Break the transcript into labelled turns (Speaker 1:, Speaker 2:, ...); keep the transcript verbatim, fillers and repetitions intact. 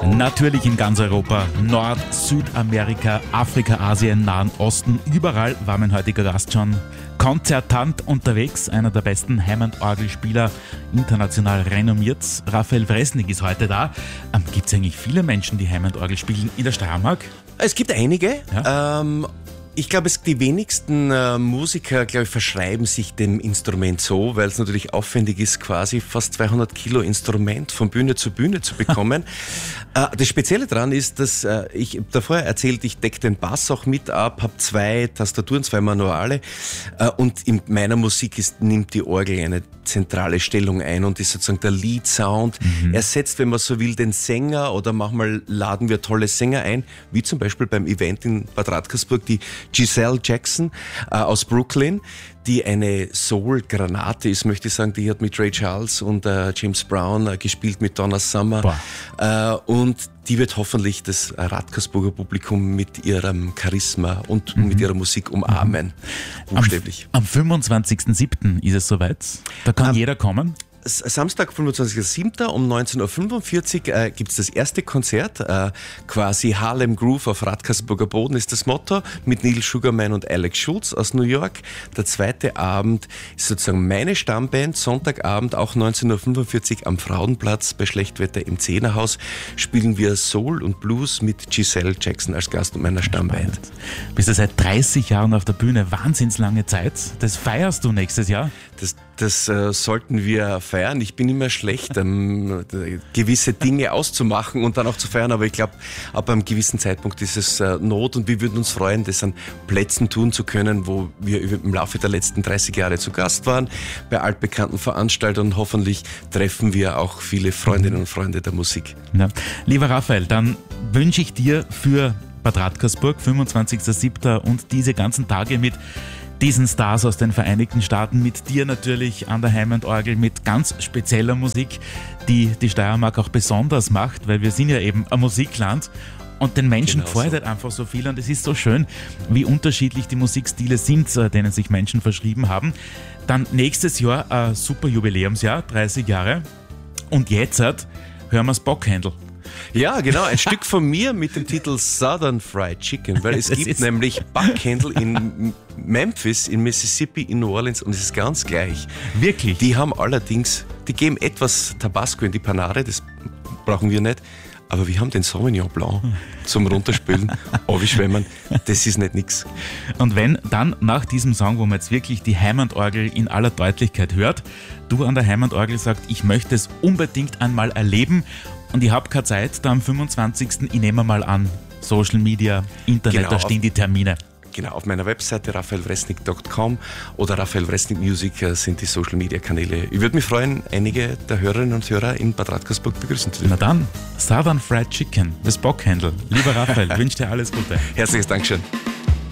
Speaker 1: Natürlich in ganz Europa, Nord-, Südamerika, Afrika, Asien, Nahen Osten, überall war mein heutiger Gast schon konzertant unterwegs. Einer der besten Hammond-Orgelspieler, international renommiert. Raphael Wresnig ist heute da. Ähm, Gibt es eigentlich viele Menschen, die Hammond-Orgel spielen in der Steiermark?
Speaker 2: Es gibt einige.
Speaker 1: Ja?
Speaker 2: Ähm, ich glaube, es die wenigsten äh, Musiker, glaube ich, verschreiben sich dem Instrument so, weil es natürlich aufwendig ist, quasi fast zweihundert Kilo Instrument von Bühne zu Bühne zu bekommen. äh, das Spezielle daran ist, dass äh, ich davor erzählt, ich decke den Bass auch mit ab, habe zwei Tastaturen, zwei Manuale äh, und in meiner Musik ist, nimmt die Orgel eine zentrale Stellung ein und ist sozusagen der Lead-Sound. Mhm. Er setzt, wenn man so will, den Sänger oder manchmal laden wir tolle Sänger ein, wie zum Beispiel beim Event in Bad Radkersburg, die Giselle Jackson äh, aus Brooklyn, die eine Soul-Granate ist, möchte ich sagen. Die hat mit Ray Charles und äh, James Brown äh, gespielt, mit Donna Summer. Äh, und die wird hoffentlich das Radkersburger Publikum mit ihrem Charisma und mhm. mit ihrer Musik umarmen. Mhm. Buchstäblich.
Speaker 1: Am, am fünfundzwanzigsten siebten ist es soweit. Da kann um, jeder kommen.
Speaker 2: Samstag, fünfundzwanzigsten siebten um neunzehn Uhr fünfundvierzig äh, gibt es das erste Konzert, äh, quasi Harlem Groove auf Radkersburger Boden ist das Motto, mit Neil Sugarman und Alex Schulz aus New York. Der zweite Abend ist sozusagen meine Stammband, Sonntagabend auch neunzehn Uhr fünfundvierzig am Frauenplatz bei Schlechtwetter im Zehnerhaus spielen wir Soul und Blues mit Giselle Jackson als Gast und meiner Stammband.
Speaker 1: Bist du seit dreißig Jahren auf der Bühne, wahnsinns lange Zeit. Das feierst du nächstes Jahr?
Speaker 2: Das, das äh, sollten wir feiern. Ich bin immer schlecht, ähm, gewisse Dinge auszumachen und dann auch zu feiern, aber ich glaube, ab einem gewissen Zeitpunkt ist es äh, Not und wir würden uns freuen, das an Plätzen tun zu können, wo wir im Laufe der letzten dreißig Jahre zu Gast waren, bei altbekannten Veranstaltern und hoffentlich treffen wir auch viele Freundinnen und Freunde der Musik.
Speaker 1: Ja. Lieber Raphael, dann wünsche ich dir für Bad Radkersburg, fünfundzwanzigsten siebten und diese ganzen Tage mit diesen Stars aus den Vereinigten Staaten, mit dir natürlich an der Hammond-Orgel, mit ganz spezieller Musik, die die Steiermark auch besonders macht, weil wir sind ja eben ein Musikland und den Menschen genau gefällt so. Halt einfach so viel und es ist so schön, wie unterschiedlich die Musikstile sind, denen sich Menschen verschrieben haben. Dann nächstes Jahr ein super Jubiläumsjahr, dreißig Jahre und jetzt hören wir das Bockhändel.
Speaker 2: Ja, genau, ein Stück von mir mit dem Titel Southern Fried Chicken, weil es gibt nämlich Bockhändel in Memphis, in Mississippi, in New Orleans und es ist ganz gleich.
Speaker 1: Wirklich?
Speaker 2: Die haben allerdings, die geben etwas Tabasco in die Panade, das brauchen wir nicht, aber wir haben den Sauvignon Blanc zum Runterspülen, abschwemmen, das ist nicht nix.
Speaker 1: Und wenn dann nach diesem Song, wo man jetzt wirklich die Hammond-Orgel in aller Deutlichkeit hört, du an der Hammond-Orgel sagst, ich möchte es unbedingt einmal erleben, und ich habe keine Zeit, da am fünfundzwanzigsten Ich nehme mal an, Social Media, Internet, genau, da stehen die Termine.
Speaker 2: Genau, auf meiner Webseite raphael wresnig punkt com oder Raphael Wresnig Music sind die Social Media Kanäle. Ich würde mich freuen, einige der Hörerinnen und Hörer in Bad Radkersburg begrüßen zu dürfen.
Speaker 1: Na dann, Southern Fried Chicken, das Bockhändel. Lieber Raphael, wünsche dir alles Gute.
Speaker 2: Herzliches Dankeschön.